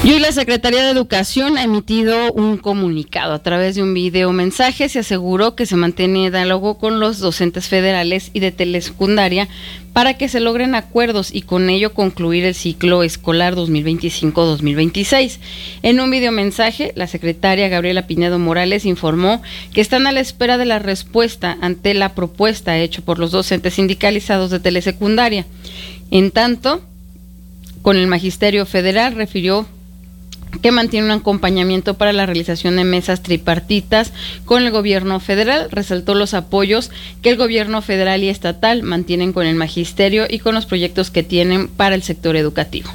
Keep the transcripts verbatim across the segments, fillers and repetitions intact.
Y hoy la Secretaría de Educación ha emitido un comunicado. A través de un video mensaje se aseguró que se mantiene diálogo con los docentes federales y de telesecundaria para que se logren acuerdos y con ello concluir el ciclo escolar dos mil veinticinco dos mil veintiséis. En un video mensaje, la secretaria Gabriela Pinedo Morales informó que están a la espera de la respuesta ante la propuesta hecha por los docentes sindicalizados de telesecundaria. En tanto, con el Magisterio Federal refirió que mantiene un acompañamiento para la realización de mesas tripartitas con el gobierno federal. Resaltó los apoyos que el gobierno federal y estatal mantienen con el magisterio y con los proyectos que tienen para el sector educativo.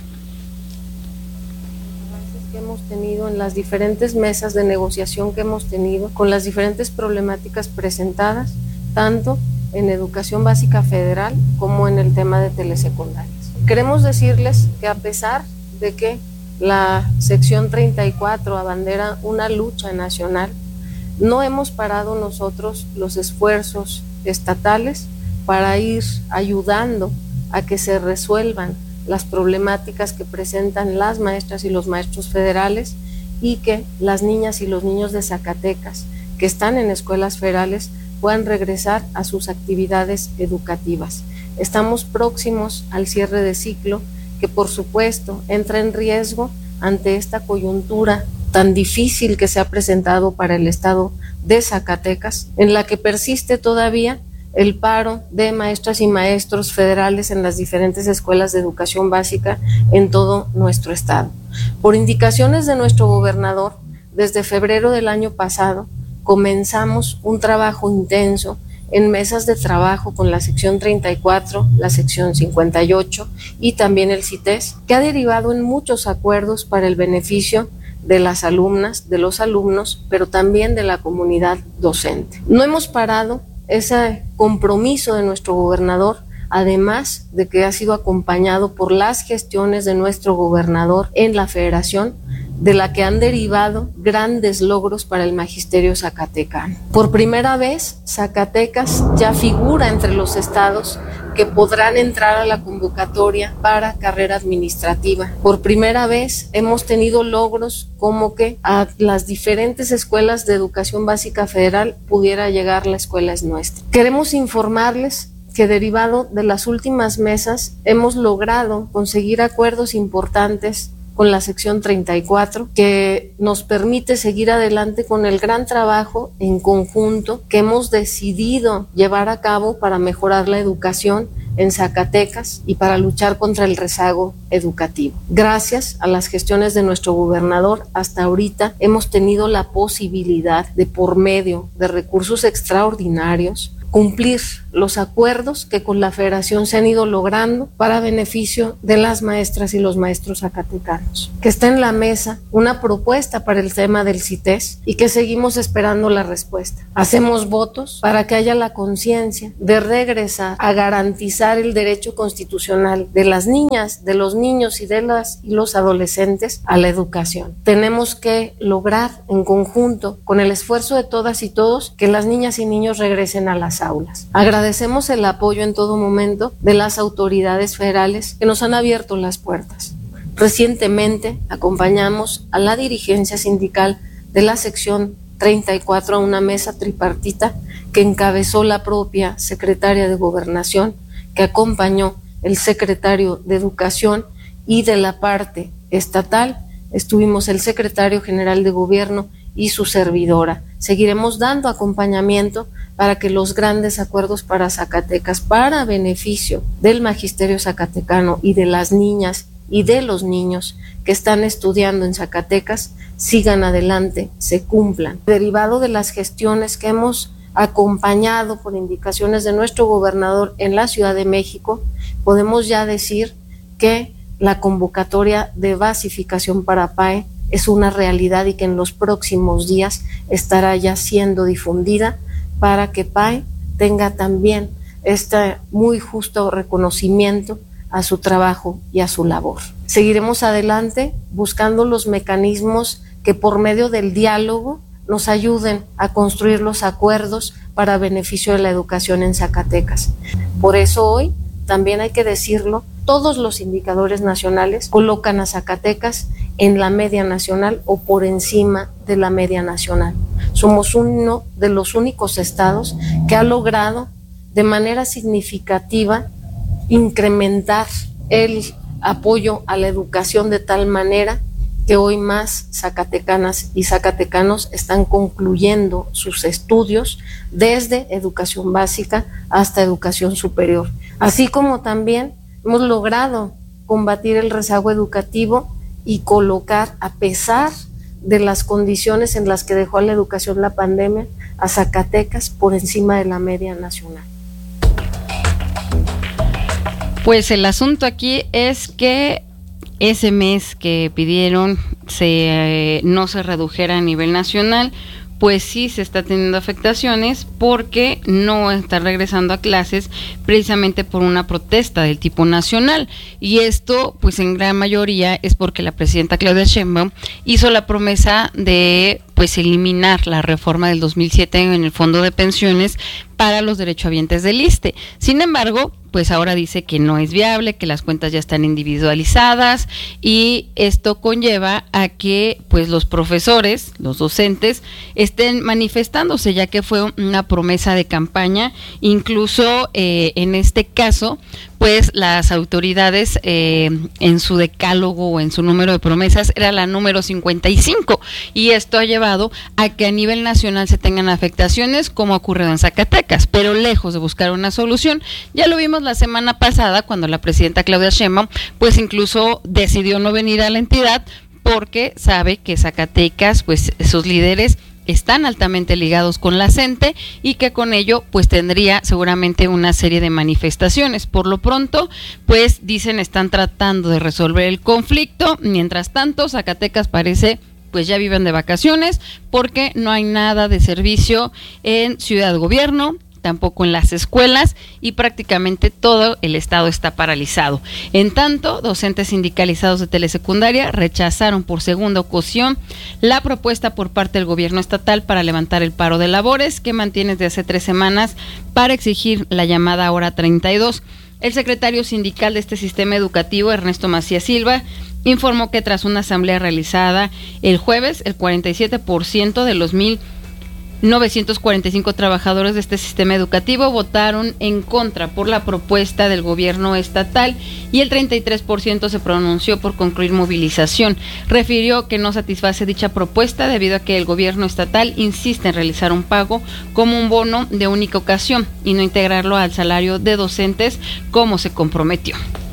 Que hemos tenido en las diferentes mesas de negociación que hemos tenido, con las diferentes problemáticas presentadas, tanto en educación básica federal como en el tema de telesecundarias. Queremos decirles que a pesar de que la sección treinta y cuatro abandera una lucha nacional, no hemos parado nosotros los esfuerzos estatales para ir ayudando a que se resuelvan las problemáticas que presentan las maestras y los maestros federales y que las niñas y los niños de Zacatecas que están en escuelas federales puedan regresar a sus actividades educativas. Estamos próximos al cierre de ciclo, que por supuesto entra en riesgo ante esta coyuntura tan difícil que se ha presentado para el estado de Zacatecas, en la que persiste todavía el paro de maestras y maestros federales en las diferentes escuelas de educación básica en todo nuestro estado. Por indicaciones de nuestro gobernador, desde febrero del año pasado, comenzamos un trabajo intenso en mesas de trabajo con la sección treinta y cuatro, la sección cincuenta y ocho y también el CITES, que ha derivado en muchos acuerdos para el beneficio de las alumnas, de los alumnos, pero también de la comunidad docente. No hemos parado ese compromiso de nuestro gobernador, además de que ha sido acompañado por las gestiones de nuestro gobernador en la federación, de la que han derivado grandes logros para el magisterio zacatecano. Por primera vez, Zacatecas ya figura entre los estados que podrán entrar a la convocatoria para carrera administrativa. Por primera vez hemos tenido logros como que a las diferentes escuelas de educación básica federal pudiera llegar la escuela es nuestra. Queremos informarles que derivado de las últimas mesas hemos logrado conseguir acuerdos importantes con la sección treinta y cuatro, que nos permite seguir adelante con el gran trabajo en conjunto que hemos decidido llevar a cabo para mejorar la educación en Zacatecas y para luchar contra el rezago educativo. Gracias a las gestiones de nuestro gobernador, hasta ahorita hemos tenido la posibilidad de, por medio de recursos extraordinarios, cumplir los acuerdos que con la federación se han ido logrando para beneficio de las maestras y los maestros zacatecanos. Que está en la mesa una propuesta para el tema del CITES y que seguimos esperando la respuesta. Hacemos votos para que haya la conciencia de regresar a garantizar el derecho constitucional de las niñas, de los niños y de las y los adolescentes a la educación. Tenemos que lograr en conjunto, con el esfuerzo de todas y todos, que las niñas y niños regresen a las aulas. Agradecemos el apoyo en todo momento de las autoridades federales que nos han abierto las puertas. Recientemente acompañamos a la dirigencia sindical de la sección treinta y cuatro a una mesa tripartita que encabezó la propia secretaria de Gobernación, que acompañó el secretario de Educación, y de la parte estatal estuvimos el secretario general de Gobierno y su servidora. Seguiremos dando acompañamiento para que los grandes acuerdos para Zacatecas, para beneficio del magisterio zacatecano y de las niñas y de los niños que están estudiando en Zacatecas, sigan adelante, se cumplan. Derivado de las gestiones que hemos acompañado por indicaciones de nuestro gobernador en la Ciudad de México, podemos ya decir que la convocatoria de basificación para P A E es una realidad y que en los próximos días estará ya siendo difundida para que P A E tenga también este muy justo reconocimiento a su trabajo y a su labor. Seguiremos adelante buscando los mecanismos que por medio del diálogo nos ayuden a construir los acuerdos para beneficio de la educación en Zacatecas. Por eso hoy, también hay que decirlo, todos los indicadores nacionales colocan a Zacatecas en la media nacional o por encima de la media nacional. Somos uno de los únicos estados que ha logrado de manera significativa incrementar el apoyo a la educación de tal manera que hoy más zacatecanas y zacatecanos están concluyendo sus estudios desde educación básica hasta educación superior. Así como también hemos logrado combatir el rezago educativo y colocar, a pesar de las condiciones en las que dejó a la educación la pandemia, a Zacatecas por encima de la media nacional. Pues el asunto aquí es que ese mes que pidieron se eh, no se redujera a nivel nacional, pues sí se está teniendo afectaciones porque no está regresando a clases precisamente por una protesta del tipo nacional. Y esto, pues en gran mayoría, es porque la presidenta Claudia Sheinbaum hizo la promesa de pues eliminar la reforma del dos mil siete en el Fondo de Pensiones para los derechohabientes del ISSSTE. Sin embargo, pues ahora dice que no es viable, que las cuentas ya están individualizadas y esto conlleva a que pues los profesores, los docentes, estén manifestándose, ya que fue una promesa de campaña. Incluso eh, en este caso, pues las autoridades eh, en su decálogo o en su número de promesas era la número cincuenta y cinco, y esto ha llevado a que a nivel nacional se tengan afectaciones como ha ocurrido en Zacatecas, pero lejos de buscar una solución. Ya lo vimos la semana pasada cuando la presidenta Claudia Sheinbaum pues incluso decidió no venir a la entidad porque sabe que Zacatecas, pues sus líderes están altamente ligados con la CENTE y que con ello pues tendría seguramente una serie de manifestaciones. Por lo pronto, pues dicen están tratando de resolver el conflicto. Mientras tanto, Zacatecas parece pues ya viven de vacaciones porque no hay nada de servicio en Ciudad Gobierno, tampoco en las escuelas, y prácticamente todo el estado está paralizado. En tanto, docentes sindicalizados de telesecundaria rechazaron por segunda ocasión la propuesta por parte del gobierno estatal para levantar el paro de labores que mantiene desde hace tres semanas para exigir la llamada hora treinta y dos. El secretario sindical de este sistema educativo, Ernesto Macías Silva, informó que tras una asamblea realizada el jueves, el cuarenta y siete por ciento de los mil novecientos cuarenta y cinco trabajadores de este sistema educativo votaron en contra por la propuesta del gobierno estatal y el treinta y tres por ciento se pronunció por concluir movilización. Refirió que no satisface dicha propuesta debido a que el gobierno estatal insiste en realizar un pago como un bono de única ocasión y no integrarlo al salario de docentes como se comprometió.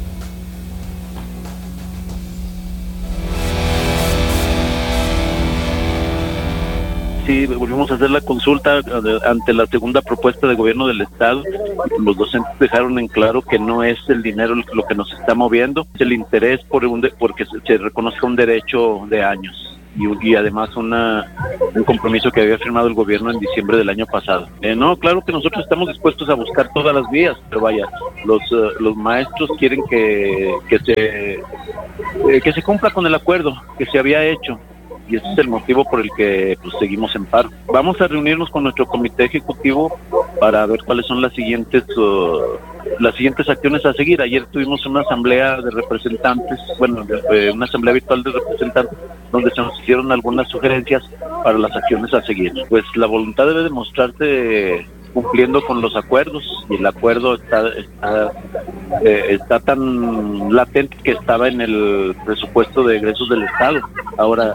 Sí, volvimos a hacer la consulta ante la segunda propuesta de gobierno del estado. Los docentes dejaron en claro que no es el dinero lo que nos está moviendo, es el interés por un de, porque se, se reconozca un derecho de años y, y además una un compromiso que había firmado el gobierno en diciembre del año pasado. Eh, no, claro que nosotros estamos dispuestos a buscar todas las vías, pero vaya, los uh, los maestros quieren que que se eh, que se cumpla con el acuerdo que se había hecho. Y ese es el motivo por el que pues, seguimos en paro. Vamos a reunirnos con nuestro comité ejecutivo para ver cuáles son las siguientes uh, las siguientes acciones a seguir. Ayer tuvimos una asamblea de representantes, bueno, de, una asamblea virtual de representantes, donde se nos hicieron algunas sugerencias para las acciones a seguir. Pues la voluntad debe demostrarse cumpliendo con los acuerdos, y el acuerdo está está, eh, está tan latente que estaba en el presupuesto de egresos del Estado. Ahora,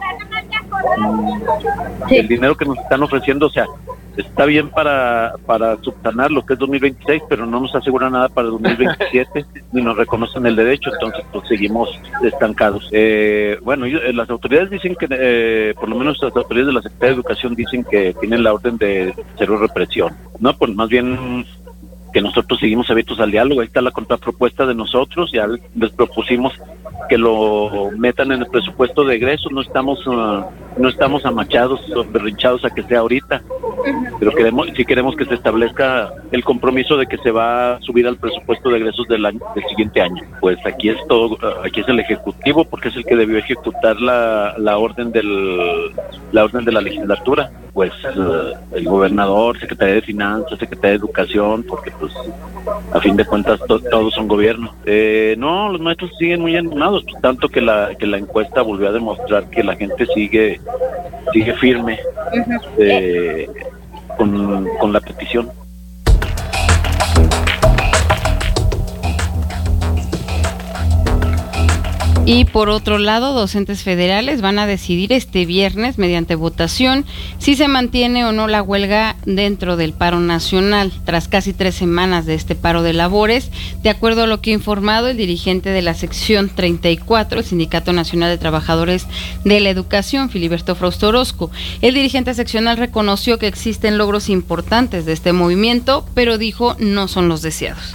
sí. El dinero que nos están ofreciendo, o sea, está bien para para subsanar lo que es dos mil veintiséis, pero no nos asegura nada para dos mil veintisiete ni nos reconocen el derecho, entonces pues seguimos estancados. Eh, bueno, las autoridades dicen que, eh, por lo menos las autoridades de la Secretaría de Educación dicen que tienen la orden de cero represión. No, pues más bien que nosotros seguimos abiertos al diálogo. Ahí está la contrapropuesta de nosotros, ya les propusimos que lo metan en el presupuesto de egresos, no estamos uh, no estamos amachados o berrinchados a que sea ahorita, pero queremos, si queremos que se establezca el compromiso de que se va a subir al presupuesto de egresos del año, del siguiente año. Pues aquí es todo, aquí es el ejecutivo, porque es el que debió ejecutar la la orden del la orden de la legislatura. pues uh, el gobernador, secretaria de Finanzas, secretaria de Educación, porque pues a fin de cuentas to- todos son gobierno. Eh, no, los maestros siguen muy animados, pues, tanto que la que la encuesta volvió a demostrar que la gente sigue sigue firme eh, con, con la petición. Y por otro lado, docentes federales van a decidir este viernes, mediante votación, si se mantiene o no la huelga dentro del paro nacional, tras casi tres semanas de este paro de labores, de acuerdo a lo que ha informado el dirigente de la sección treinta y cuatro, el Sindicato Nacional de Trabajadores de la Educación, Filiberto Frausto Orozco. El dirigente seccional reconoció que existen logros importantes de este movimiento, pero dijo no son los deseados.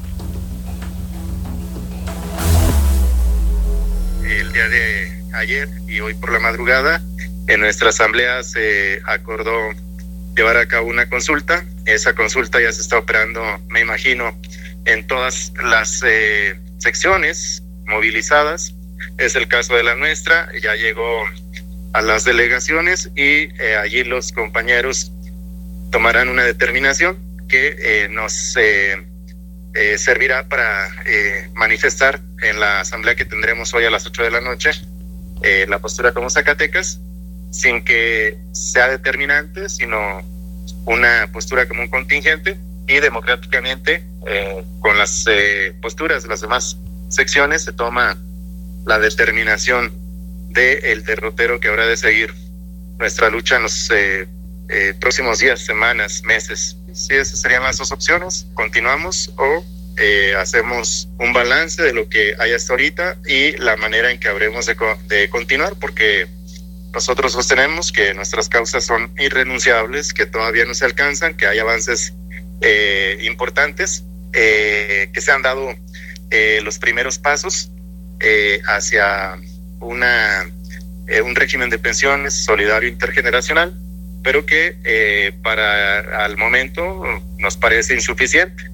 El día de ayer y hoy por la madrugada en nuestra asamblea se acordó llevar a cabo una consulta. Esa consulta ya se está operando, me imagino, en todas las eh, secciones movilizadas. Es el caso de la nuestra, ya llegó a las delegaciones y eh, allí los compañeros tomarán una determinación que eh, nos eh, eh, servirá para eh, manifestar en la asamblea que tendremos hoy a las ocho de la noche eh, la postura como Zacatecas, sin que sea determinante, sino una postura como un contingente, y democráticamente eh, con las eh, posturas de las demás secciones se toma la determinación del derrotero que habrá de seguir nuestra lucha en los eh, eh, próximos días, semanas, meses. Sí, esas serían las dos opciones: continuamos o Eh, hacemos un balance de lo que hay hasta ahorita y la manera en que habremos de, co- de continuar, porque nosotros sostenemos que nuestras causas son irrenunciables, que todavía no se alcanzan, que hay avances eh, importantes, eh, que se han dado eh, los primeros pasos eh, hacia una, eh, un régimen de pensiones solidario intergeneracional, pero que eh, para al momento nos parece insuficiente,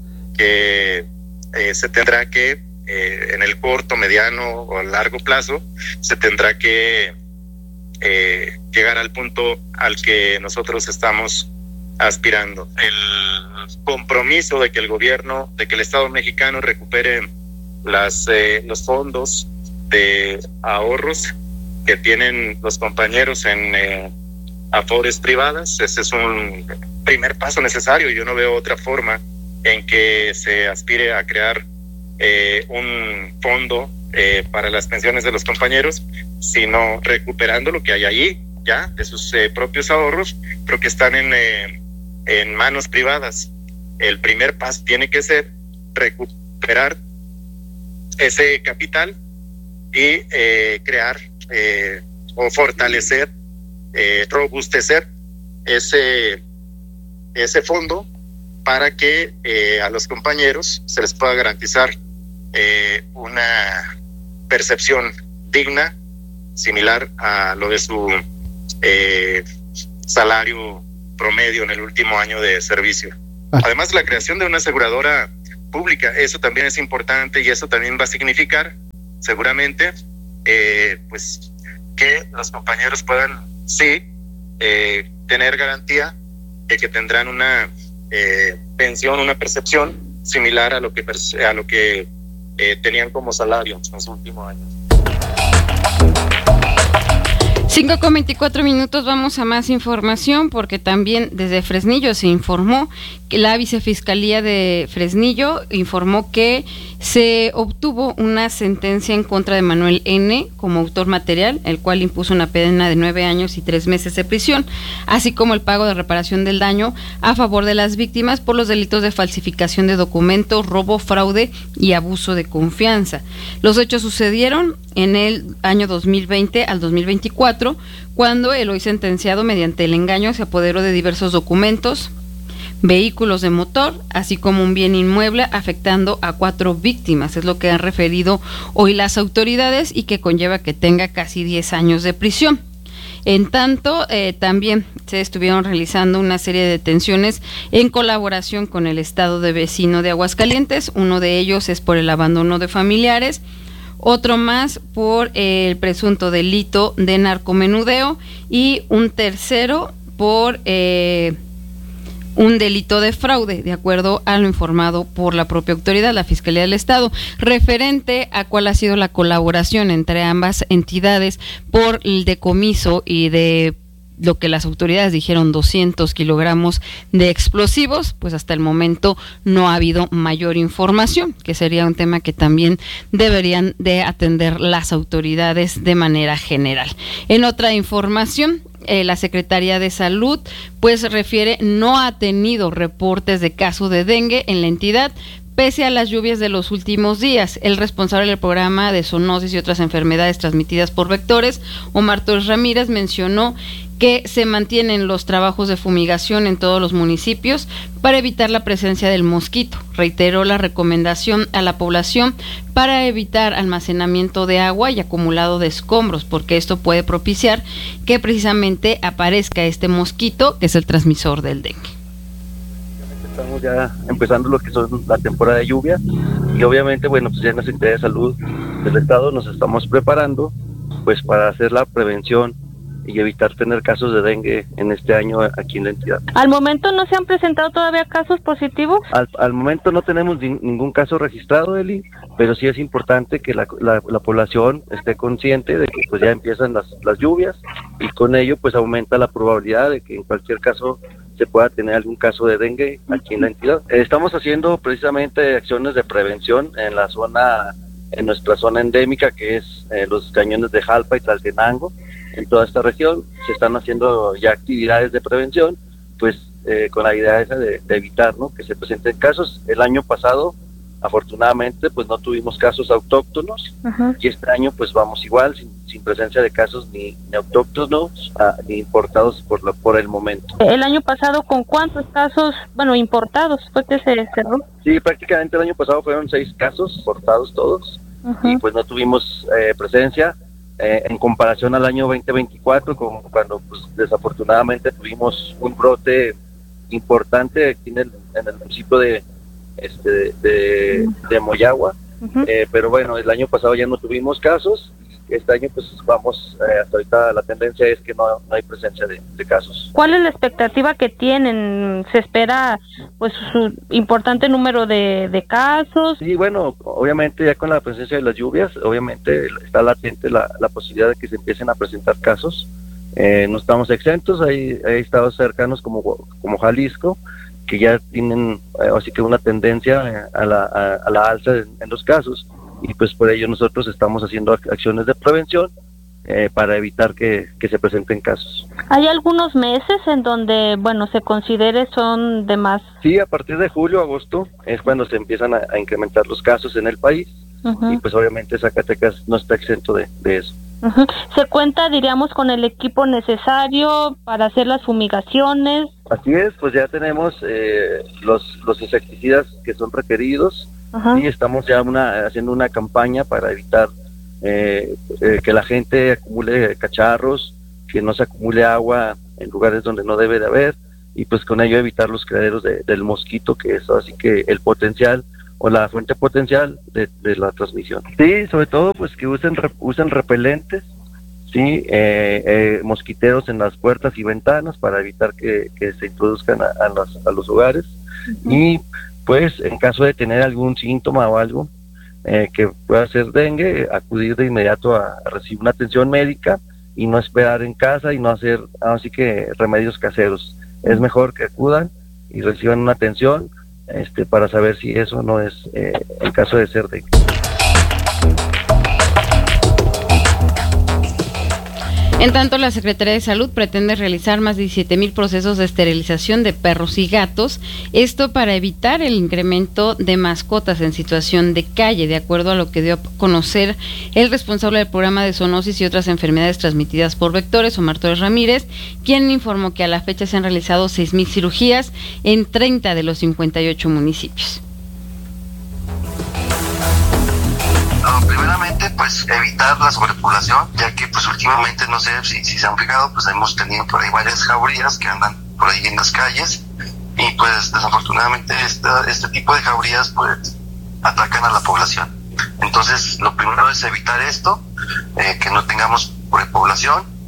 que eh, se tendrá que, eh, en el corto, mediano o largo plazo, se tendrá que eh, llegar al punto al que nosotros estamos aspirando. El compromiso de que el gobierno, de que el Estado mexicano recupere las, eh, los fondos de ahorros que tienen los compañeros en eh, afores privadas, ese es un primer paso necesario. Yo no veo otra forma en que se aspire a crear eh, un fondo eh, para las pensiones de los compañeros, sino recuperando lo que hay allí, ya, de sus eh, propios ahorros, pero que están en, eh, en manos privadas. El primer paso tiene que ser recuperar ese capital y eh, crear eh, o fortalecer, eh, robustecer ese, ese fondo, para que eh, a los compañeros se les pueda garantizar eh, una percepción digna, similar a lo de su eh, salario promedio en el último año de servicio. Ah. Además, la creación de una aseguradora pública, eso también es importante, y eso también va a significar seguramente eh, pues que los compañeros puedan sí eh, tener garantía de que tendrán una Eh, pensión, una percepción similar a lo que a lo que eh, tenían como salario en los últimos años. cinco con veinticuatro minutos, vamos a más información, porque también desde Fresnillo se informó que la Vicefiscalía de Fresnillo informó que se obtuvo una sentencia en contra de Manuel N. como autor material, el cual impuso una pena de nueve años y tres meses de prisión, así como el pago de reparación del daño a favor de las víctimas por los delitos de falsificación de documentos, robo, fraude y abuso de confianza. Los hechos sucedieron en el año dos mil veinte al dos mil veinticuatro, cuando el hoy sentenciado, mediante el engaño, se apoderó de diversos documentos, vehículos de motor, así como un bien inmueble, afectando a cuatro víctimas. Es lo que han referido hoy las autoridades, y que conlleva que tenga casi diez años de prisión. En tanto, eh, también se estuvieron realizando una serie de detenciones en colaboración con el estado de vecino de Aguascalientes. Uno de ellos es por el abandono de familiares, otro más por el presunto delito de narcomenudeo, y un tercero por eh, un delito de fraude, de acuerdo a lo informado por la propia autoridad, la Fiscalía del Estado, referente a cuál ha sido la colaboración entre ambas entidades por el decomiso y de lo que las autoridades dijeron, doscientos kilogramos de explosivos. Pues hasta el momento no ha habido mayor información, que sería un tema que también deberían de atender las autoridades de manera general. En otra información, eh, la Secretaría de Salud pues refiere no ha tenido reportes de caso de dengue en la entidad, pese a las lluvias de los últimos días. El responsable del programa de zoonosis y otras enfermedades transmitidas por vectores, Omar Torres Ramírez, mencionó que se mantienen los trabajos de fumigación en todos los municipios para evitar la presencia del mosquito. Reiteró la recomendación a la población para evitar almacenamiento de agua y acumulado de escombros, porque esto puede propiciar que precisamente aparezca este mosquito, que es el transmisor del dengue. Estamos ya empezando lo que son la temporada de lluvia y obviamente, bueno, pues ya en la Secretaría de Salud del Estado nos estamos preparando pues para hacer la prevención y evitar tener casos de dengue en este año aquí en la entidad. ¿Al momento no se han presentado todavía casos positivos? Al, al momento no tenemos ni, ningún caso registrado, Eli, pero sí es importante que la, la, la población esté consciente de que pues ya empiezan las, las lluvias y con ello pues aumenta la probabilidad de que en cualquier caso se pueda tener algún caso de dengue aquí en la entidad. Estamos haciendo precisamente acciones de prevención en la zona, en nuestra zona endémica, que es eh, los cañones de Jalpa y Tlaltenango. En toda esta región se están haciendo ya actividades de prevención, pues eh, con la idea esa de, de evitar, ¿no?, que se presenten casos. El año pasado, afortunadamente, pues no tuvimos casos autóctonos. Uh-huh. Y este año pues vamos igual, sin, sin presencia de casos ni, ni autóctonos ah, ni importados por, la, por el momento. El año pasado, ¿con cuántos casos, bueno, importados fue que se cerró? Sí, prácticamente el año pasado fueron seis casos, importados todos, uh-huh. y pues no tuvimos eh, presencia. Eh, en comparación al año veinte veinticuatro, con, cuando pues desafortunadamente tuvimos un brote importante aquí en el, en el municipio de este de, de, de Moyagua, uh-huh. eh, pero bueno, el año pasado ya no tuvimos casos. Este año pues vamos, eh, hasta ahorita la tendencia es que no, no hay presencia de, de casos. ¿Cuál es la expectativa que tienen? ¿Se espera pues un importante número de, de casos? Sí, bueno, obviamente ya con la presencia de las lluvias, obviamente está latente la, la posibilidad de que se empiecen a presentar casos. Eh, no estamos exentos, hay, hay estados cercanos como, como Jalisco, que ya tienen eh, así que una tendencia a la, a, a la alza en, en los casos. Y pues por ello nosotros estamos haciendo acciones de prevención eh, para evitar que, que se presenten casos. ¿Hay algunos meses en donde, bueno, se considere son de más? Sí, a partir de julio, agosto es cuando se empiezan a, a incrementar los casos en el país. Uh-huh. Y pues obviamente Zacatecas no está exento de, de eso. Uh-huh. ¿Se cuenta, diríamos, con el equipo necesario para hacer las fumigaciones? Así es, pues ya tenemos eh, los, los insecticidas que son requeridos. Uh-huh. Y estamos ya una, haciendo una campaña para evitar eh, eh, que la gente acumule cacharros, que no se acumule agua en lugares donde no debe de haber, y pues con ello evitar los criaderos de, del mosquito, que es así que el potencial o la fuente potencial de, de la transmisión. Sí, sobre todo pues que usen usen repelentes, sí, eh, eh, mosquiteros en las puertas y ventanas para evitar que, que se introduzcan a, a, los, a los hogares. Uh-huh. Y pues en caso de tener algún síntoma o algo eh, que pueda ser dengue, acudir de inmediato a, a recibir una atención médica y no esperar en casa y no hacer así que remedios caseros. Es mejor que acudan y reciban una atención este para saber si eso no es eh, el caso de ser dengue. En tanto, la Secretaría de Salud pretende realizar más de diecisiete mil procesos de esterilización de perros y gatos, esto para evitar el incremento de mascotas en situación de calle, de acuerdo a lo que dio a conocer el responsable del programa de zoonosis y otras enfermedades transmitidas por vectores, Omar Torres Ramírez, quien informó que a la fecha se han realizado seis mil cirugías en treinta de los cincuenta y ocho municipios. No, primeramente, pues evitar la sobrepoblación, ya que pues últimamente, no sé si, si se han fijado, pues hemos tenido por ahí varias jaurías que andan por ahí en las calles y pues desafortunadamente esta, este tipo de jaurías pues atacan a la población. Entonces lo primero es evitar esto, eh, que no tengamos sobrepoblación,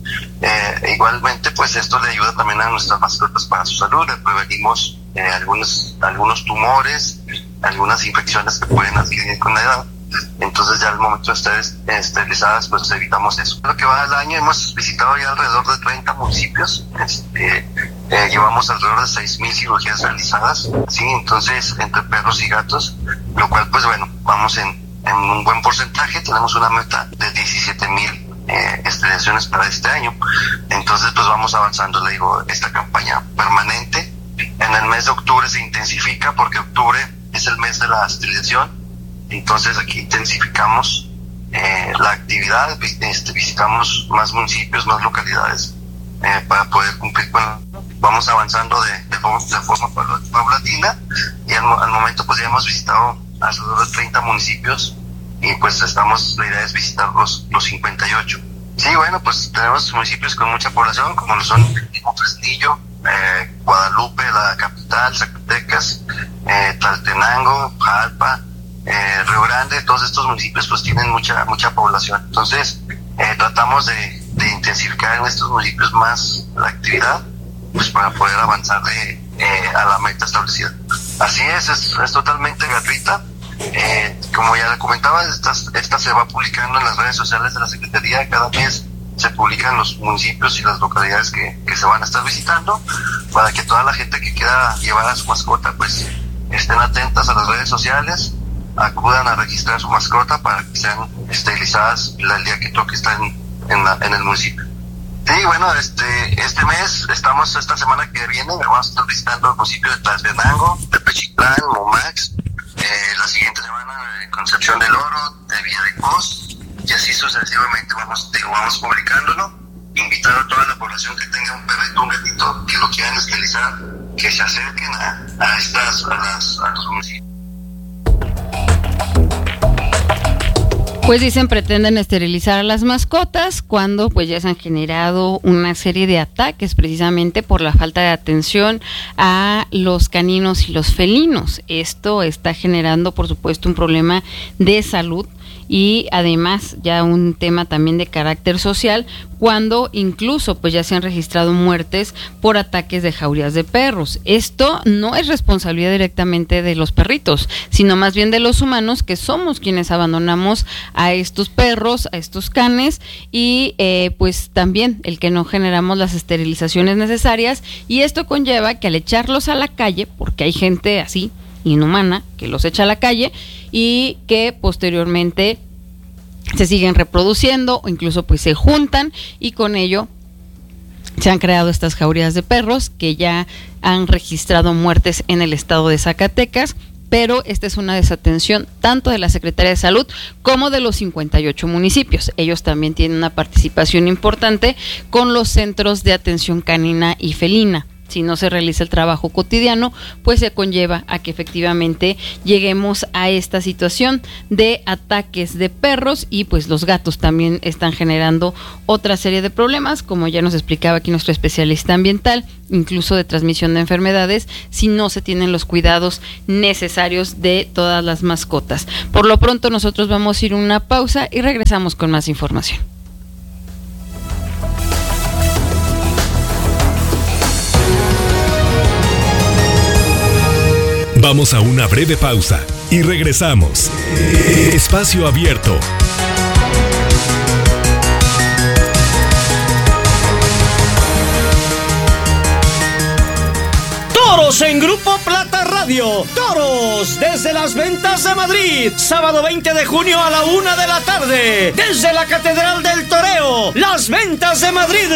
Eh, igualmente, pues esto le ayuda también a nuestras mascotas para su salud. Le prevenimos eh, algunos, algunos tumores, algunas infecciones que pueden adquirir con la edad. Entonces ya al momento de estar esterilizadas, pues evitamos eso. Lo que va del año hemos visitado ya alrededor de treinta municipios. Este, eh, llevamos alrededor de seis mil cirugías realizadas, sí, entonces entre perros y gatos, lo cual pues bueno, vamos en, en un buen porcentaje. Tenemos una meta de diecisiete mil eh, esterilizaciones para este año. Entonces pues vamos avanzando, le digo, esta campaña permanente. En el mes de octubre se intensifica porque octubre es el mes de la esterilización. Entonces aquí intensificamos eh, la actividad, este, visitamos más municipios, más localidades eh, para poder cumplir con... Vamos avanzando de, de, forma, de forma paulatina y al, al momento pues ya hemos visitado alrededor de treinta municipios y pues estamos, la idea es visitar los, los cincuenta y ocho. Sí, bueno, pues tenemos municipios con mucha población como lo son Fresnillo, eh, Guadalupe, la capital, Zacatecas, eh, Tlaltenango, Jalpa, Eh, Río Grande. Todos estos municipios pues tienen mucha mucha población, entonces eh, tratamos de, de intensificar en estos municipios más la actividad pues para poder avanzar de, eh, a la meta establecida. Así es, es, es totalmente gratuita. Eh, como ya le comentaba, esta, esta se va publicando en las redes sociales de la Secretaría. Cada mes se publican los municipios y las localidades que, que se van a estar visitando para que toda la gente que quiera llevar a su mascota pues estén atentas a las redes sociales, acudan a registrar su mascota para que sean esterilizadas el día que toque estar en, en, la, en el municipio. Sí, bueno, este este mes, estamos esta semana que viene, vamos a estar visitando el municipio de Tlaltenango, de Pechitlán, Momax, eh, la siguiente semana de Concepción del Oro, de Villa de Cos, y así sucesivamente vamos, digo, vamos publicándolo. Invitar a toda la población que tenga un perrito, un gatito, que lo quieran esterilizar, que se acerquen a, a estas, a, las, a los municipios. Pues dicen, pretenden esterilizar a las mascotas cuando pues ya se han generado una serie de ataques precisamente por la falta de atención a los caninos y los felinos. Esto está generando, por supuesto, un problema de salud y además ya un tema también de carácter social, cuando incluso pues ya se han registrado muertes por ataques de jaurías de perros. Esto no es responsabilidad directamente de los perritos, sino más bien de los humanos, que somos quienes abandonamos a estos perros, a estos canes, y eh, pues también el que no generamos las esterilizaciones necesarias, y esto conlleva que al echarlos a la calle, porque hay gente así inhumana que los echa a la calle y que posteriormente se siguen reproduciendo o incluso pues se juntan, y con ello se han creado estas jaurías de perros que ya han registrado muertes en el estado de Zacatecas. Pero esta es una desatención tanto de la Secretaría de Salud como de los cincuenta y ocho municipios. Ellos también tienen una participación importante con los centros de atención canina y felina. Si no se realiza el trabajo cotidiano, pues se conlleva a que efectivamente lleguemos a esta situación de ataques de perros, y pues los gatos también están generando otra serie de problemas, como ya nos explicaba aquí nuestro especialista ambiental, incluso de transmisión de enfermedades, si no se tienen los cuidados necesarios de todas las mascotas. Por lo pronto nosotros vamos a ir a una pausa y regresamos con más información. Vamos a una breve pausa y regresamos. Espacio Abierto. Toros en Grupo Plata Radio. Toros desde las Ventas de Madrid. Sábado veinte de junio a la una de la tarde. Desde la Catedral del Toreo. Las Ventas de Madrid.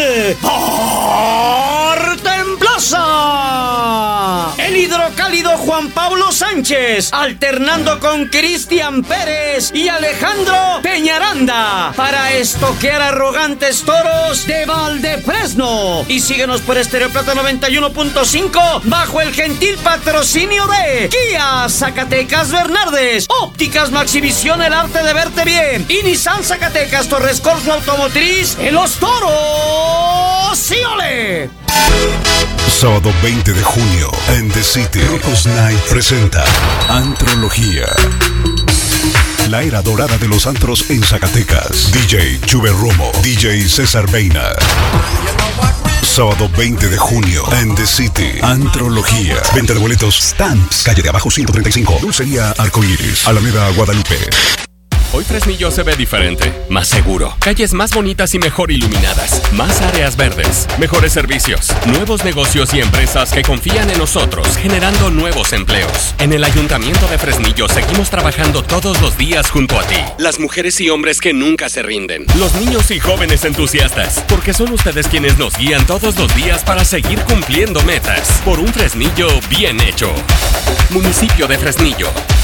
Por Templaza. El hidrocálido Juan Pablo Sánchez. Alternando con Cristian Pérez y Alejandro Peñaranda. Para estoquear arrogantes toros de Valdefresno. Y síguenos por Estéreo Plata noventa y uno punto cinco. Bajo el gentil patrocinio de Kia Zacatecas Bernardes, Ópticas Maxivisión, el arte de verte bien, y Nissan Zacatecas Torres Corso Automotriz, en los toros. ¡Sí, ole! Sábado veinte de junio en The City, Rocos Night presenta Antrología. en la era dorada de los antros en Zacatecas. D J Chuber Romo, D J César Beina. Sábado veinte de junio en The City. Antrología. Venta de boletos Stamps. Calle de Abajo ciento treinta y cinco. Dulcería Arcoíris. Alameda Guadalupe. Hoy Fresnillo se ve diferente, más seguro, calles más bonitas y mejor iluminadas, más áreas verdes, mejores servicios, nuevos negocios y empresas que confían en nosotros, generando nuevos empleos. En el Ayuntamiento de Fresnillo seguimos trabajando todos los días junto a ti. Las mujeres y hombres que nunca se rinden, los niños y jóvenes entusiastas, porque son ustedes quienes nos guían todos los días para seguir cumpliendo metas, por un Fresnillo bien hecho. Municipio de Fresnillo.